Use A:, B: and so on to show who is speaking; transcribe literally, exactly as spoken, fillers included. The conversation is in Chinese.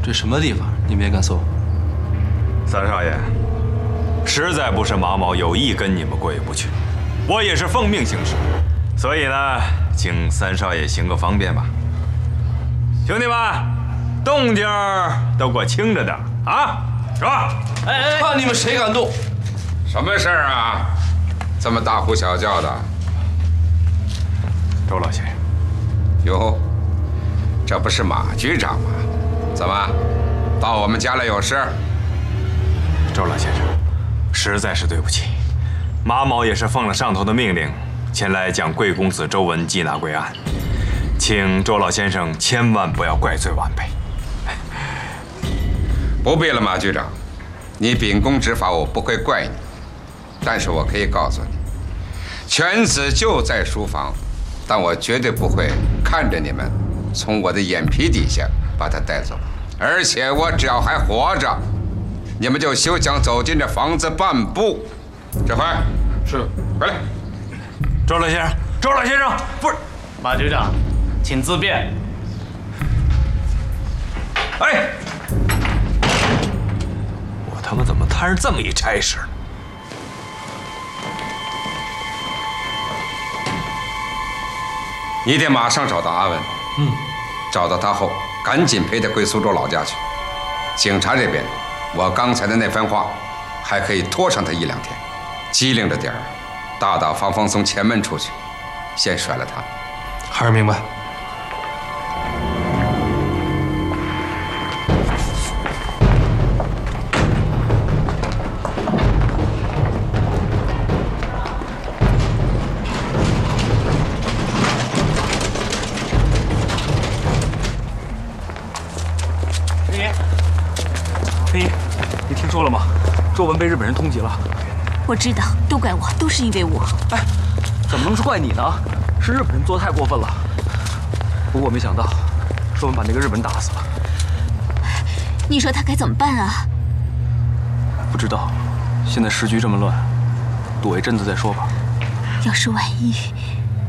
A: 这什么地方？你们也敢搜？
B: 三少爷，实在不是马某有意跟你们过意不去，我也是奉命行事，所以呢，请三少爷行个方便吧。兄弟们，动静都给我轻着点啊！说，
A: 哎哎，看你们谁敢动！
C: 什么事儿啊？这么大呼小叫的？
B: 周老先生，
C: 哟，这不是马局长吗？怎么，到我们家来有事？
B: 周老先生，实在是对不起，马某也是奉了上头的命令，前来将贵公子周文缉拿归案，请周老先生千万不要怪罪晚辈。
C: 不必了，马局长，你秉公执法，我不会怪你。但是我可以告诉你，犬子就在书房，但我绝对不会看着你们从我的眼皮底下把他带走，而且我只要还活着，你们就休想走进这房子半步。指挥，
A: 是，
C: 回来。
B: 周老先生，周老先生，不是，
D: 马局长，请自便。
B: 哎，我他妈怎么摊上这么一差事呢？
C: 你得马上找到阿文。
A: 嗯，
C: 找到他后，赶紧陪他回苏州老家去。警察这边，我刚才的那番话，还可以拖上他一两天。机灵着点儿，大大方方从前门出去，先甩了他。
A: 孩儿明白。
E: 飞姨，你听说了吗？周文被日本人通缉了。
F: 我知道，都怪我，都是因为我。
E: 哎，怎么能是怪你呢？是日本人做的太过分了。不过我没想到，周文把那个日本人打死了。
F: 你说他该怎么办啊？
E: 不知道，现在时局这么乱，躲一阵子再说吧。
F: 要是万一……